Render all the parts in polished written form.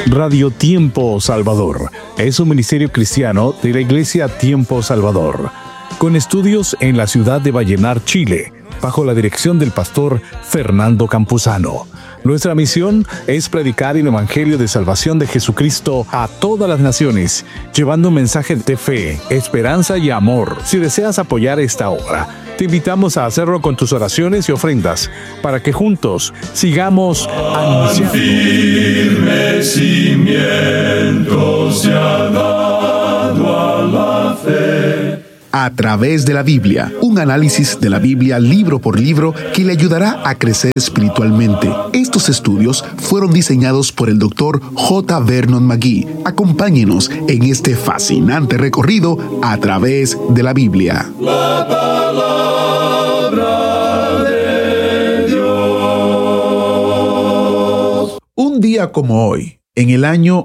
Radio Tiempo Salvador es un ministerio cristiano de la Iglesia Tiempo Salvador, con estudios en la ciudad de Vallenar, Chile, bajo la dirección del pastor Fernando Campuzano. Nuestra misión es predicar el Evangelio de salvación de Jesucristo a todas las naciones, llevando un mensaje de fe, esperanza y amor. Si deseas apoyar esta obra, te invitamos a hacerlo con tus oraciones y ofrendas, para que juntos sigamos anunciando. Firme cimiento se ha dado a la fe. A través de la Biblia, un análisis de la Biblia libro por libro que le ayudará a crecer espiritualmente. Estos estudios fueron diseñados por el Dr. J. Vernon McGee. Acompáñenos en este fascinante recorrido a través de la Biblia. La palabra de Dios. Un día como hoy, en el año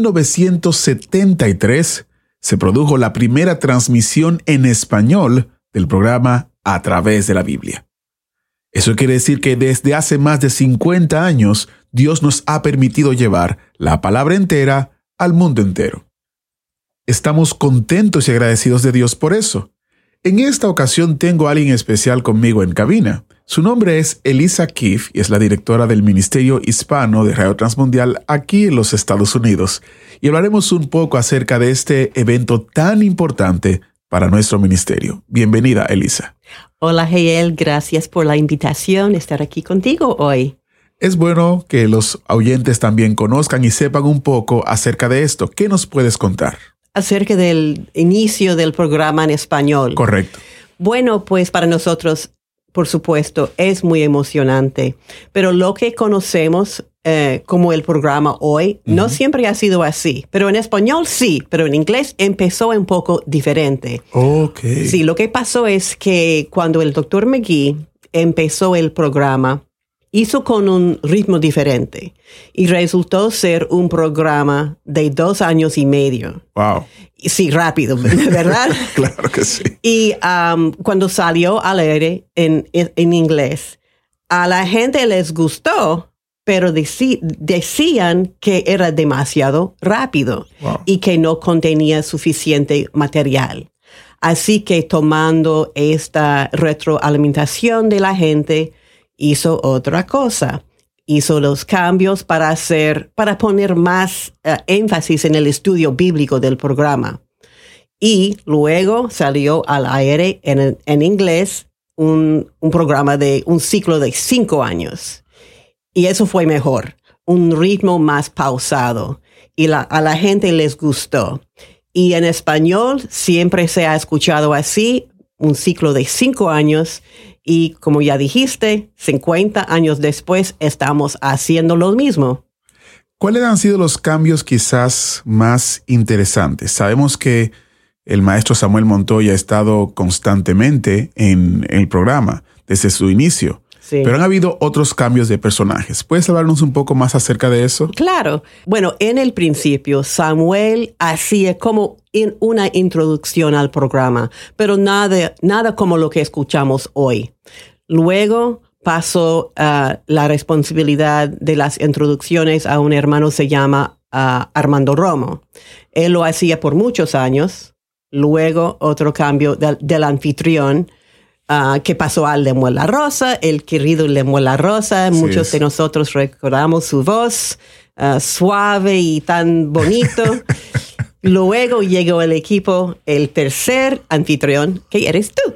1973, se produjo la primera transmisión en español del programa A Través de la Biblia. Eso quiere decir que desde hace más de 50 años, Dios nos ha permitido llevar la palabra entera al mundo entero. Estamos contentos y agradecidos de Dios por eso. En esta ocasión tengo a alguien especial conmigo en cabina. Su nombre es Elisa Keefe y es la directora del Ministerio Hispano de Radio Transmundial aquí en los Estados Unidos. Y hablaremos un poco acerca de este evento tan importante para nuestro ministerio. Bienvenida, Elisa. Hola, Jael. Gracias por la invitación a estar aquí contigo hoy. Es bueno que los oyentes también conozcan y sepan un poco acerca de esto. ¿Qué nos puedes contar? Acerca del inicio del programa en español. Correcto. Bueno, pues para nosotros, por supuesto, es muy emocionante. Pero lo que conocemos como el programa hoy, no siempre ha sido así. Pero en español sí, pero en inglés empezó un poco diferente. Okay. Sí, lo que pasó es que cuando el Dr. McGee empezó el programa, hizo con un ritmo diferente y resultó ser un programa de 2 años y medio. Wow. Sí, rápido, ¿verdad? Claro que sí. Y cuando salió al aire en inglés, a la gente les gustó, pero decían que era demasiado rápido. Wow. Y que no contenía suficiente material. Así que tomando esta retroalimentación de la gente, hizo otra cosa. Hizo los cambios para poner más énfasis en el estudio bíblico del programa. Y luego salió al aire en inglés un programa de un ciclo de 5 años. Y eso fue mejor, un ritmo más pausado. Y a la gente les gustó. Y en español siempre se ha escuchado así, un ciclo de 5 años. Y como ya dijiste, 50 años después estamos haciendo lo mismo. ¿Cuáles han sido los cambios quizás más interesantes? Sabemos que el maestro Samuel Montoya ha estado constantemente en el programa desde su inicio. Sí. Pero han habido otros cambios de personajes. ¿Puedes hablarnos un poco más acerca de eso? Claro. Bueno, en el principio, Samuel hacía como una introducción al programa, pero nada como lo que escuchamos hoy. Luego pasó la responsabilidad de las introducciones a un hermano, se llama Armando Romo. Él lo hacía por muchos años. Luego otro cambio del anfitrión, que pasó a Lemuel La Rosa, el querido Lemuel La Rosa. Muchos de nosotros recordamos su voz suave y tan bonito. Luego llegó el equipo, el tercer anfitrión, que eres tú.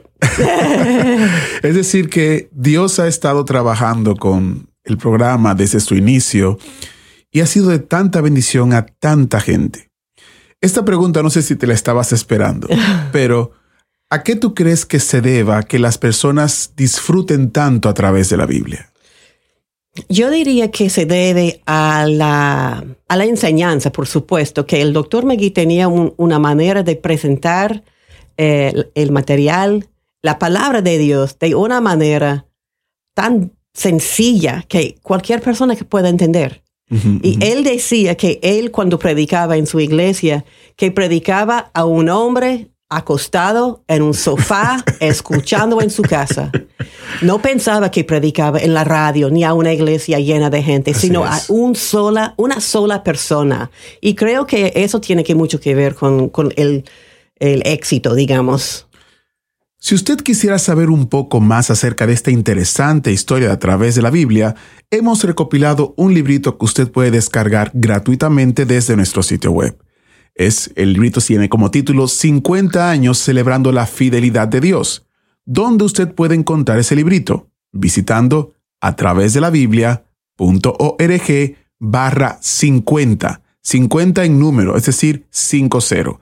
Es decir, que Dios ha estado trabajando con el programa desde su inicio y ha sido de tanta bendición a tanta gente. Esta pregunta no sé si te la estabas esperando, pero ¿a qué tú crees que se deba que las personas disfruten tanto a través de la Biblia? Yo diría que se debe a la enseñanza, por supuesto, que el Dr. McGee tenía una manera de presentar el material, la palabra de Dios, de una manera tan sencilla que cualquier persona que pueda entender. Y él decía que él, cuando predicaba en su iglesia, que predicaba a un hombre acostado en un sofá, escuchando en su casa. No pensaba que predicaba en la radio ni a una iglesia llena de gente, Así sino es. a una sola persona. Y creo que eso tiene mucho que ver con el éxito, digamos. Si usted quisiera saber un poco más acerca de esta interesante historia a través de la Biblia, hemos recopilado un librito que usted puede descargar gratuitamente desde nuestro sitio web. El librito tiene como título 50 años celebrando la fidelidad de Dios. ¿Dónde usted puede encontrar ese librito? Visitando atravesdelabiblia.org/50. 50 en número, es decir, 50.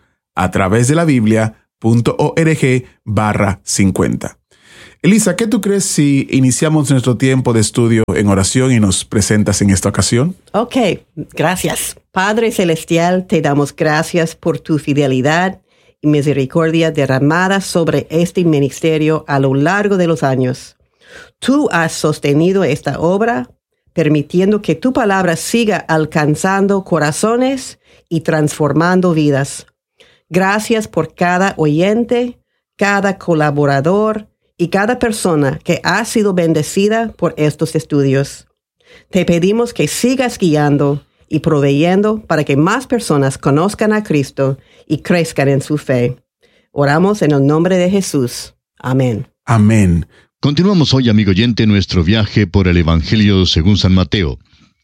atravesdelabiblia.org/50. Elisa, ¿qué tú crees si iniciamos nuestro tiempo de estudio en oración y nos presentas en esta ocasión? Ok, gracias. Padre Celestial, te damos gracias por tu fidelidad y misericordia derramada sobre este ministerio a lo largo de los años. Tú has sostenido esta obra, permitiendo que tu palabra siga alcanzando corazones y transformando vidas. Gracias por cada oyente, cada colaborador y cada persona que ha sido bendecida por estos estudios. Te pedimos que sigas guiando y proveyendo para que más personas conozcan a Cristo y crezcan en su fe. Oramos en el nombre de Jesús. Amén. Amén. Continuamos hoy, amigo oyente, nuestro viaje por el Evangelio según San Mateo.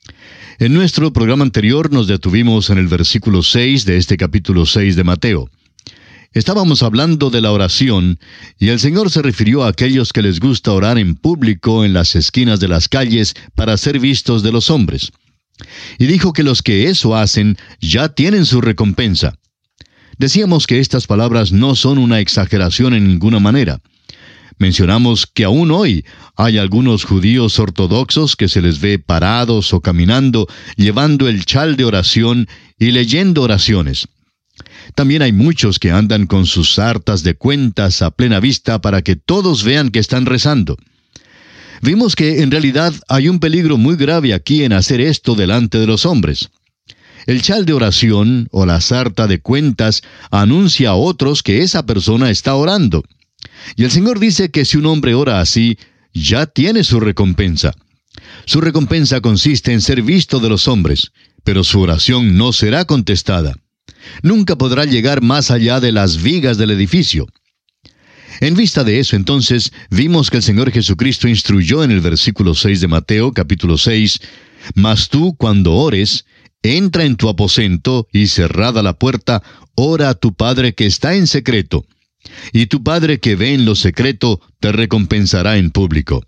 En nuestro programa anterior nos detuvimos en el versículo 6 de este capítulo 6 de Mateo. Estábamos hablando de la oración, y el Señor se refirió a aquellos que les gusta orar en público en las esquinas de las calles para ser vistos de los hombres. Y dijo que los que eso hacen ya tienen su recompensa. Decíamos que estas palabras no son una exageración en ninguna manera. Mencionamos que aún hoy hay algunos judíos ortodoxos que se les ve parados o caminando, llevando el chal de oración y leyendo oraciones. También hay muchos que andan con sus sartas de cuentas a plena vista para que todos vean que están rezando. Vimos que en realidad hay un peligro muy grave aquí en hacer esto delante de los hombres. El chal de oración o la sarta de cuentas anuncia a otros que esa persona está orando. Y el Señor dice que si un hombre ora así, ya tiene su recompensa. Su recompensa consiste en ser visto de los hombres, pero su oración no será contestada. Nunca podrá llegar más allá de las vigas del edificio. En vista de eso, entonces, vimos que el Señor Jesucristo instruyó en el versículo 6 de Mateo, capítulo 6, «Mas tú, cuando ores, entra en tu aposento y cerrada la puerta, ora a tu Padre que está en secreto. Y tu Padre que ve en lo secreto te recompensará en público».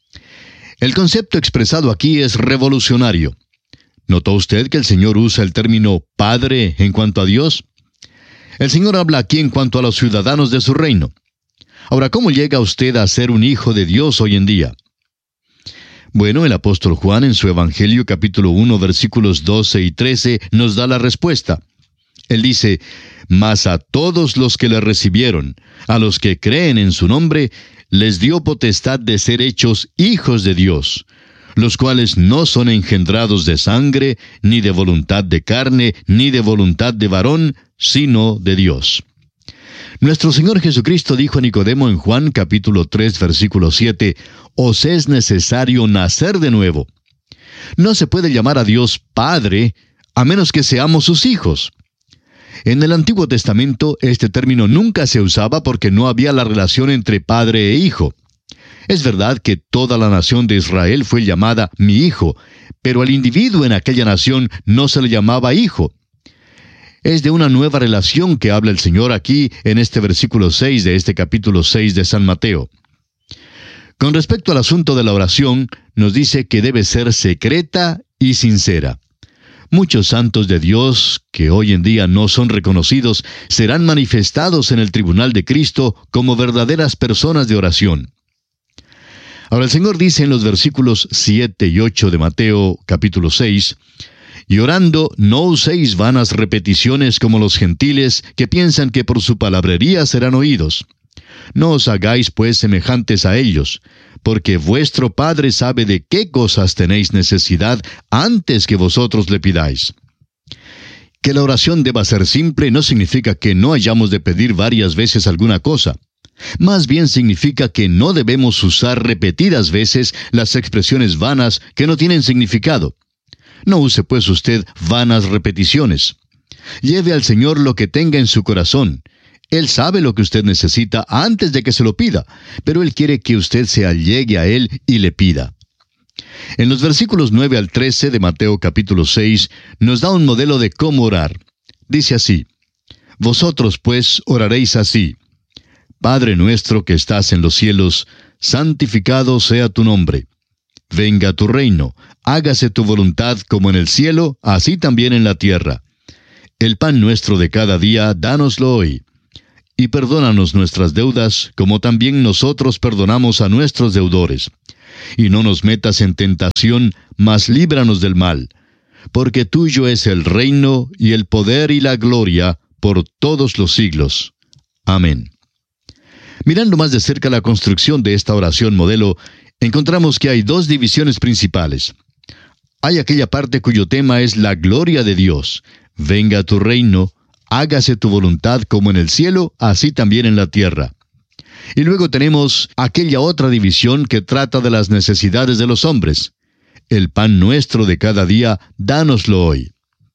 El concepto expresado aquí es revolucionario. ¿Notó usted que el Señor usa el término Padre en cuanto a Dios? El Señor habla aquí en cuanto a los ciudadanos de su reino. Ahora, ¿cómo llega usted a ser un hijo de Dios hoy en día? Bueno, el apóstol Juan en su Evangelio capítulo 1 versículos 12 y 13 nos da la respuesta. Él dice, «Mas a todos los que le recibieron, a los que creen en su nombre, les dio potestad de ser hechos hijos de Dios, los cuales no son engendrados de sangre, ni de voluntad de carne, ni de voluntad de varón, sino de Dios». Nuestro Señor Jesucristo dijo a Nicodemo en Juan capítulo 3 versículo 7, «Os es necesario nacer de nuevo». No se puede llamar a Dios Padre a menos que seamos sus hijos. En el Antiguo Testamento este término nunca se usaba porque no había la relación entre padre e hijo. Es verdad que toda la nación de Israel fue llamada mi hijo, pero al individuo en aquella nación no se le llamaba hijo. Es de una nueva relación que habla el Señor aquí en este versículo 6 de este capítulo 6 de San Mateo. Con respecto al asunto de la oración, nos dice que debe ser secreta y sincera. Muchos santos de Dios, que hoy en día no son reconocidos, serán manifestados en el tribunal de Cristo como verdaderas personas de oración. Ahora el Señor dice en los versículos 7 y 8 de Mateo capítulo 6, «Y orando, no uséis vanas repeticiones como los gentiles, que piensan que por su palabrería serán oídos. No os hagáis pues semejantes a ellos, porque vuestro Padre sabe de qué cosas tenéis necesidad antes que vosotros le pidáis». Que la oración deba ser simple no significa que no hayamos de pedir varias veces alguna cosa. Más bien significa que no debemos usar repetidas veces las expresiones vanas que no tienen significado. No use pues usted vanas repeticiones. Lleve al Señor lo que tenga en su corazón. Él sabe lo que usted necesita antes de que se lo pida, pero Él quiere que usted se allegue a Él y le pida. En los versículos 9 al 13 de Mateo capítulo 6 nos da un modelo de cómo orar. Dice así: Vosotros pues oraréis así: Padre nuestro que estás en los cielos, santificado sea tu nombre. Venga tu reino, hágase tu voluntad como en el cielo, así también en la tierra. El pan nuestro de cada día, dánoslo hoy. Y perdónanos nuestras deudas, como también nosotros perdonamos a nuestros deudores. Y no nos metas en tentación, mas líbranos del mal. Porque tuyo es el reino, y el poder y la gloria, por todos los siglos. Amén. Mirando más de cerca la construcción de esta oración modelo, encontramos que hay dos divisiones principales. Hay aquella parte cuyo tema es la gloria de Dios. Venga tu reino, hágase tu voluntad como en el cielo, así también en la tierra. Y luego tenemos aquella otra división que trata de las necesidades de los hombres. El pan nuestro de cada día, dánoslo hoy.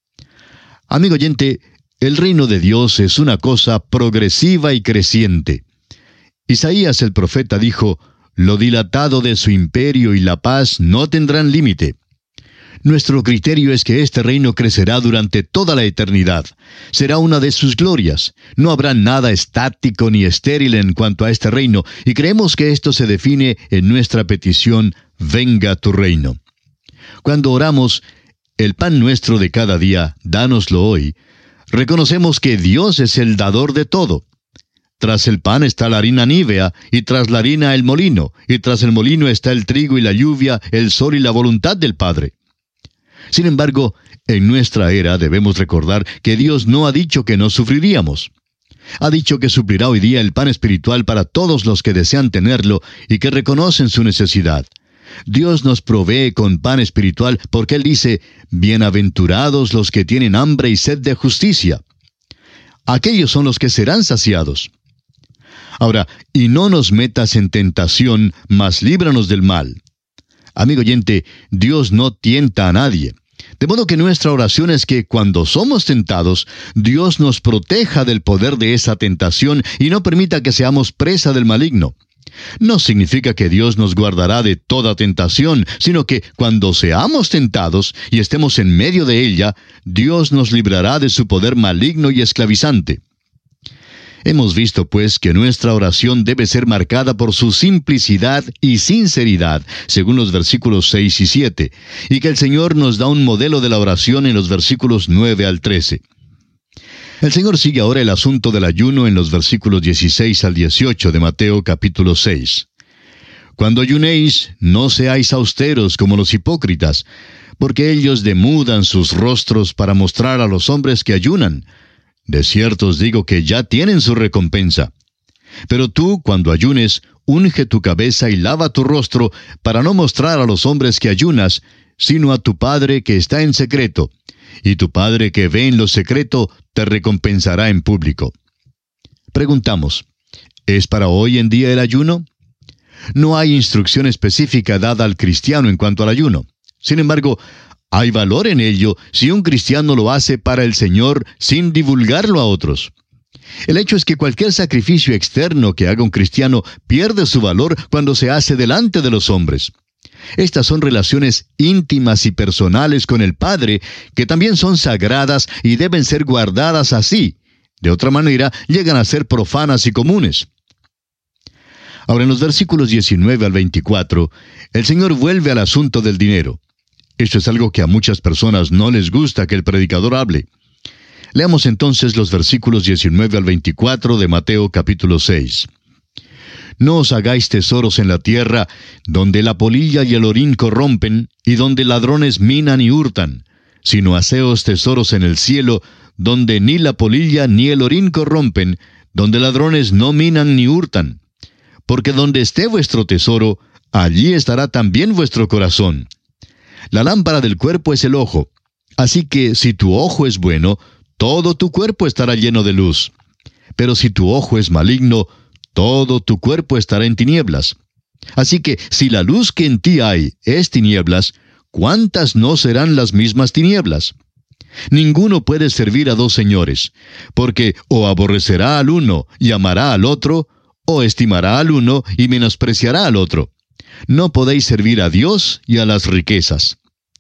Amigo oyente, el reino de Dios es una cosa progresiva y creciente. Isaías el profeta dijo: Lo dilatado de su imperio y la paz no tendrán límite. Nuestro criterio es que este reino crecerá durante toda la eternidad. Será una de sus glorias. No habrá nada estático ni estéril en cuanto a este reino, y creemos que esto se define en nuestra petición: venga tu reino. Cuando oramos, el pan nuestro de cada día, dánoslo hoy, reconocemos que Dios es el dador de todo. Tras el pan está la harina nívea, y tras la harina el molino, y tras el molino está el trigo y la lluvia, el sol y la voluntad del Padre. Sin embargo, en nuestra era debemos recordar que Dios no ha dicho que no sufriríamos. Ha dicho que suplirá hoy día el pan espiritual para todos los que desean tenerlo y que reconocen su necesidad. Dios nos provee con pan espiritual porque Él dice: bienaventurados los que tienen hambre y sed de justicia. Aquellos son los que serán saciados. Ahora, y no nos metas en tentación, mas líbranos del mal. Amigo oyente, Dios no tienta a nadie. De modo que nuestra oración es que cuando somos tentados, Dios nos proteja del poder de esa tentación y no permita que seamos presa del maligno. No significa que Dios nos guardará de toda tentación, sino que cuando seamos tentados y estemos en medio de ella, Dios nos librará de su poder maligno y esclavizante. Hemos visto, pues, que nuestra oración debe ser marcada por su simplicidad y sinceridad, según los versículos 6 y 7, y que el Señor nos da un modelo de la oración en los versículos 9 al 13. El Señor sigue ahora el asunto del ayuno en los versículos 16 al 18 de Mateo capítulo 6. Cuando ayunéis, no seáis austeros como los hipócritas, porque ellos demudan sus rostros para mostrar a los hombres que ayunan. De cierto os digo que ya tienen su recompensa. Pero tú, cuando ayunes, unge tu cabeza y lava tu rostro, para no mostrar a los hombres que ayunas, sino a tu Padre que está en secreto. Y tu Padre que ve en lo secreto, te recompensará en público. Preguntamos, ¿es para hoy en día el ayuno? No hay instrucción específica dada al cristiano en cuanto al ayuno. Sin embargo, hay valor en ello si un cristiano lo hace para el Señor sin divulgarlo a otros. El hecho es que cualquier sacrificio externo que haga un cristiano pierde su valor cuando se hace delante de los hombres. Estas son relaciones íntimas y personales con el Padre, que también son sagradas y deben ser guardadas así. De otra manera, llegan a ser profanas y comunes. Ahora, en los versículos 19 al 24, el Señor vuelve al asunto del dinero. Esto es algo que a muchas personas no les gusta que el predicador hable. Leamos entonces los versículos 19 al 24 de Mateo capítulo 6. No os hagáis tesoros en la tierra, donde la polilla y el orín corrompen, y donde ladrones minan y hurtan, sino haceos tesoros en el cielo, donde ni la polilla ni el orín corrompen, donde ladrones no minan ni hurtan. Porque donde esté vuestro tesoro, allí estará también vuestro corazón. La lámpara del cuerpo es el ojo. Así que si tu ojo es bueno, todo tu cuerpo estará lleno de luz. Pero si tu ojo es maligno, todo tu cuerpo estará en tinieblas. Así que, si la luz que en ti hay es tinieblas, ¿cuántas no serán las mismas tinieblas? Ninguno puede servir a dos señores, porque o aborrecerá al uno y amará al otro, o estimará al uno y menospreciará al otro. No podéis servir a Dios y a las riquezas.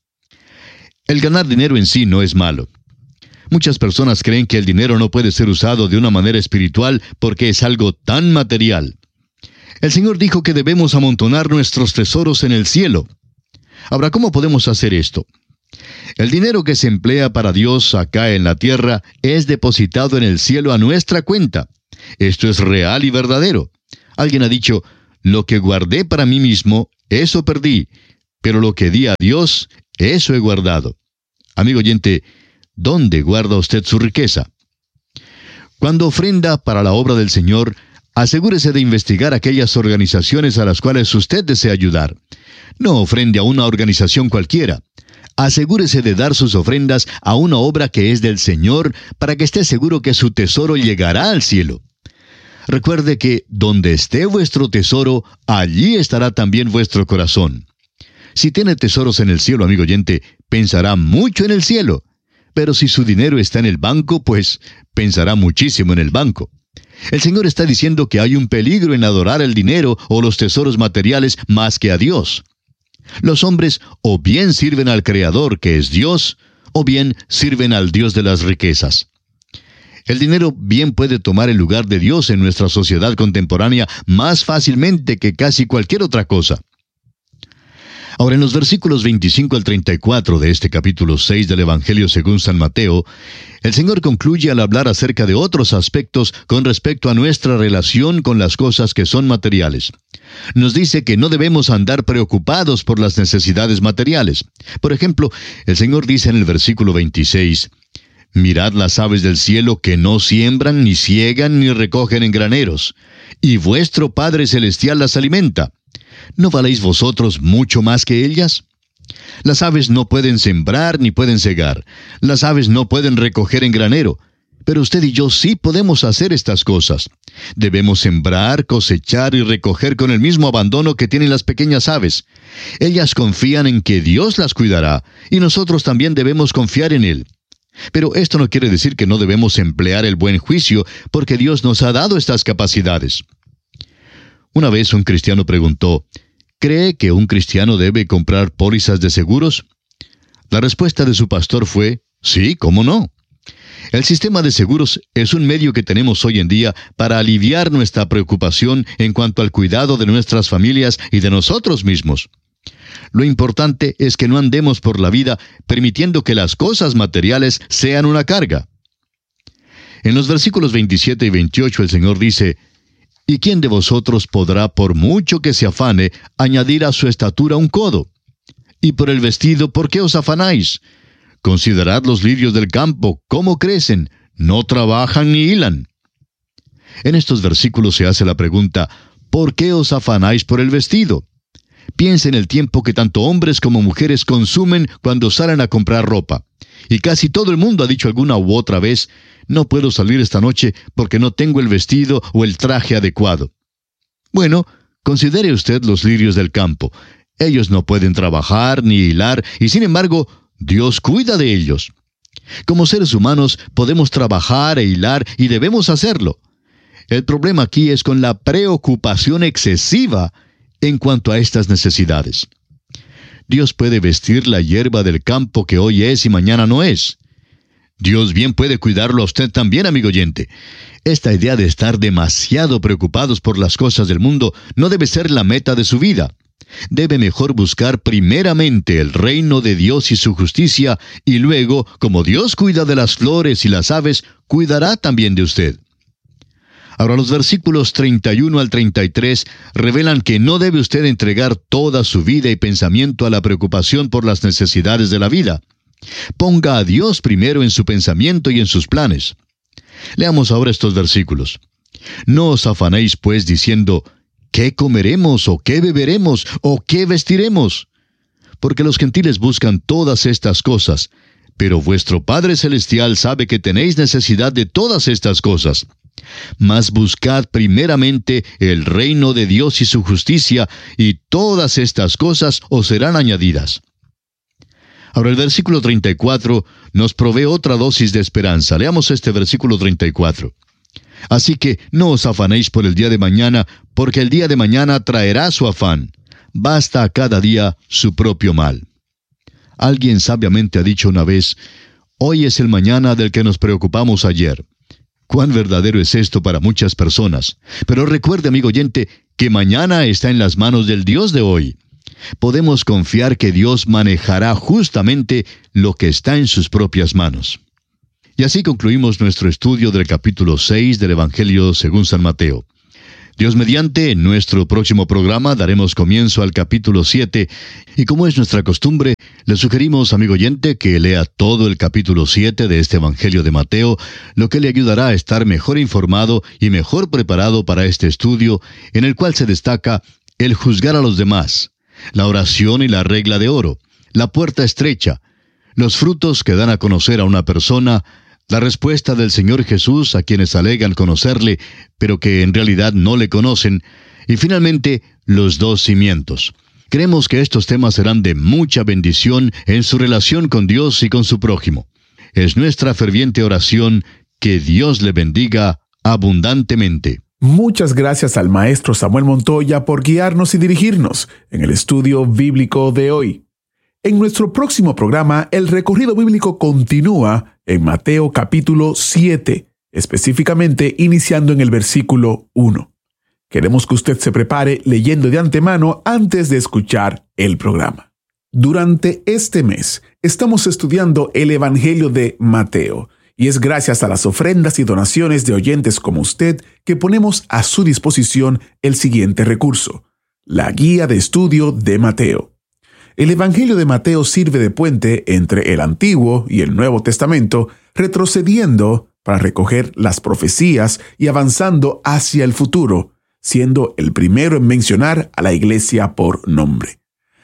El ganar dinero en sí no es malo. Muchas personas creen que el dinero no puede ser usado de una manera espiritual porque es algo tan material. El Señor dijo que debemos amontonar nuestros tesoros en el cielo. Ahora, ¿cómo podemos hacer esto? El dinero que se emplea para Dios acá en la tierra es depositado en el cielo a nuestra cuenta. Esto es real y verdadero. Alguien ha dicho, lo que guardé para mí mismo, eso perdí, pero lo que di a Dios, eso he guardado. Amigo oyente, ¿dónde guarda usted su riqueza? Cuando ofrenda para la obra del Señor, asegúrese de investigar aquellas organizaciones a las cuales usted desea ayudar. No ofrende a una organización cualquiera. Asegúrese de dar sus ofrendas a una obra que es del Señor para que esté seguro que su tesoro llegará al cielo. Recuerde que donde esté vuestro tesoro, allí estará también vuestro corazón. Si tiene tesoros en el cielo, amigo oyente, pensará mucho en el cielo. Pero si su dinero está en el banco, pues pensará muchísimo en el banco. El Señor está diciendo que hay un peligro en adorar el dinero o los tesoros materiales más que a Dios. Los hombres o bien sirven al Creador, que es Dios, o bien sirven al Dios de las riquezas. El dinero bien puede tomar el lugar de Dios en nuestra sociedad contemporánea más fácilmente que casi cualquier otra cosa. Ahora, en los versículos 25 al 34 de este capítulo 6 del Evangelio según San Mateo, el Señor concluye al hablar acerca de otros aspectos con respecto a nuestra relación con las cosas que son materiales. Nos dice que no debemos andar preocupados por las necesidades materiales. Por ejemplo, el Señor dice en el versículo 26, «Mirad las aves del cielo que no siembran, ni siegan, ni recogen en graneros, y vuestro Padre Celestial las alimenta. ¿No valéis vosotros mucho más que ellas? Las aves no pueden sembrar ni pueden segar. Las aves no pueden recoger en granero. Pero usted y yo sí podemos hacer estas cosas. Debemos sembrar, cosechar y recoger con el mismo abandono que tienen las pequeñas aves. Ellas confían en que Dios las cuidará, y nosotros también debemos confiar en Él. Pero esto no quiere decir que no debemos emplear el buen juicio, porque Dios nos ha dado estas capacidades. Una vez un cristiano preguntó, ¿cree que un cristiano debe comprar pólizas de seguros? La respuesta de su pastor fue, sí, ¿cómo no? El sistema de seguros es un medio que tenemos hoy en día para aliviar nuestra preocupación en cuanto al cuidado de nuestras familias y de nosotros mismos. Lo importante es que no andemos por la vida permitiendo que las cosas materiales sean una carga. En los versículos 27 y 28 el Señor dice, ¿y quién de vosotros podrá, por mucho que se afane, añadir a su estatura un codo? Y por el vestido, ¿por qué os afanáis? Considerad los lirios del campo, cómo crecen, no trabajan ni hilan. En estos versículos se hace la pregunta, ¿por qué os afanáis por el vestido? Piensa en el tiempo que tanto hombres como mujeres consumen cuando salen a comprar ropa. Y casi todo el mundo ha dicho alguna u otra vez, no puedo salir esta noche porque no tengo el vestido o el traje adecuado. Bueno, considere usted los lirios del campo. Ellos no pueden trabajar ni hilar, y sin embargo, Dios cuida de ellos. Como seres humanos podemos trabajar e hilar y debemos hacerlo. El problema aquí es con la preocupación excesiva en cuanto a estas necesidades. Dios puede vestir la hierba del campo que hoy es y mañana no es. Dios bien puede cuidarlo a usted también, amigo oyente. Esta idea de estar demasiado preocupados por las cosas del mundo no debe ser la meta de su vida. Debe mejor buscar primeramente el reino de Dios y su justicia, y luego, como Dios cuida de las flores y las aves, cuidará también de usted. Ahora, los versículos 31 al 33 revelan que no debe usted entregar toda su vida y pensamiento a la preocupación por las necesidades de la vida. Ponga a Dios primero en su pensamiento y en sus planes. Leamos ahora estos versículos. No os afanéis, pues, diciendo, ¿qué comeremos, o qué beberemos, o qué vestiremos? Porque los gentiles buscan todas estas cosas, pero vuestro Padre Celestial sabe que tenéis necesidad de todas estas cosas. Mas buscad primeramente el reino de Dios y su justicia, y todas estas cosas os serán añadidas. Ahora el versículo 34 nos provee otra dosis de esperanza. Leamos este versículo 34. Así que no os afanéis por el día de mañana, porque el día de mañana traerá su afán. Basta a cada día su propio mal. Alguien sabiamente ha dicho una vez, hoy es el mañana del que nos preocupamos ayer. Cuán verdadero es esto para muchas personas. Pero recuerde, amigo oyente, que mañana está en las manos del Dios de hoy. Podemos confiar que Dios manejará justamente lo que está en sus propias manos. Y así concluimos nuestro estudio del capítulo 6 del Evangelio según San Mateo. Dios mediante, en nuestro próximo programa daremos comienzo al capítulo 7, y como es nuestra costumbre, le sugerimos, amigo oyente, que lea todo el capítulo 7 de este Evangelio de Mateo, lo que le ayudará a estar mejor informado y mejor preparado para este estudio, en el cual se destaca el juzgar a los demás, la oración y la regla de oro, la puerta estrecha, los frutos que dan a conocer a una persona, la respuesta del Señor Jesús a quienes alegan conocerle, pero que en realidad no le conocen, y finalmente, los dos cimientos. Creemos que estos temas serán de mucha bendición en su relación con Dios y con su prójimo. Es nuestra ferviente oración que Dios le bendiga abundantemente. Muchas gracias al maestro Samuel Montoya por guiarnos y dirigirnos en el estudio bíblico de hoy. En nuestro próximo programa, el recorrido bíblico continúa en Mateo capítulo 7, específicamente iniciando en el versículo 1. Queremos que usted se prepare leyendo de antemano antes de escuchar el programa. Durante este mes, estamos estudiando el Evangelio de Mateo, y es gracias a las ofrendas y donaciones de oyentes como usted que ponemos a su disposición el siguiente recurso: la guía de estudio de Mateo. El Evangelio de Mateo sirve de puente entre el Antiguo y el Nuevo Testamento, retrocediendo para recoger las profecías y avanzando hacia el futuro, siendo el primero en mencionar a la iglesia por nombre.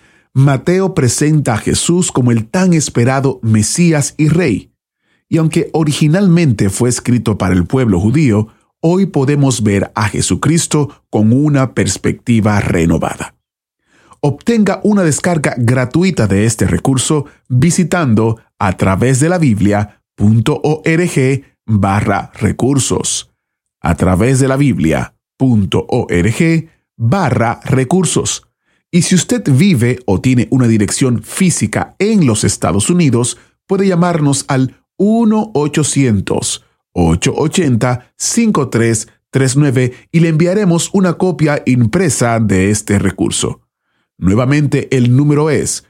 Mateo presenta a Jesús como el tan esperado Mesías y Rey, y aunque originalmente fue escrito para el pueblo judío, hoy podemos ver a Jesucristo con una perspectiva renovada. Obtenga una descarga gratuita de este recurso visitando a través de la Biblia.org/recursos. A través de la Biblia.org/recursos. Y si usted vive o tiene una dirección física en los Estados Unidos, puede llamarnos al 1-800-880-5339 y le enviaremos una copia impresa de este recurso. Nuevamente, el número es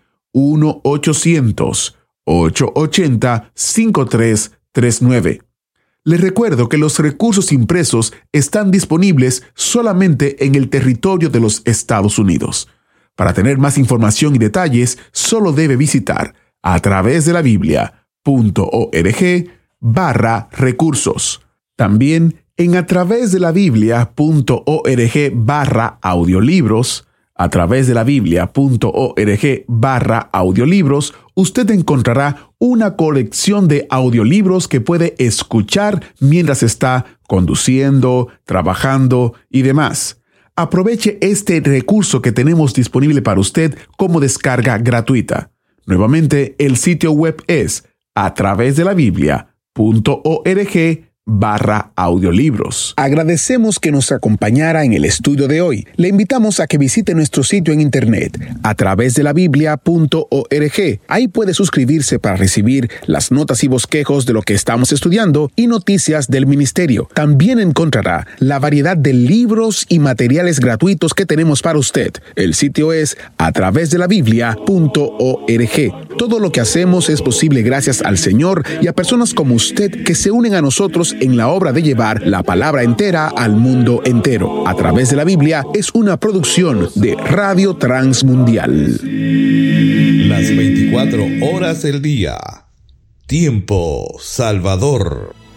1-800-880-5339. Les recuerdo que los recursos impresos están disponibles solamente en el territorio de los Estados Unidos. Para tener más información y detalles, solo debe visitar a través de la Biblia.org/recursos. También en a través de la Biblia.org/audiolibros. A través de la Biblia.org/audiolibros, usted encontrará una colección de audiolibros que puede escuchar mientras está conduciendo, trabajando y demás. Aproveche este recurso que tenemos disponible para usted como descarga gratuita. Nuevamente, el sitio web es a través de la Biblia.org/audiolibros. Agradecemos que nos acompañara en el estudio de hoy. Le invitamos a que visite nuestro sitio en internet a través de la Biblia.org. Ahí puede suscribirse para recibir las notas y bosquejos de lo que estamos estudiando y noticias del ministerio. También encontrará la variedad de libros y materiales gratuitos que tenemos para usted. El sitio es a través de la Biblia.org. Todo lo que hacemos es posible gracias al Señor y a personas como usted que se unen a nosotros en la obra de llevar la palabra entera al mundo entero. A través de la Biblia es una producción de Radio Transmundial. Las 24 horas del día. Tiempo Salvador.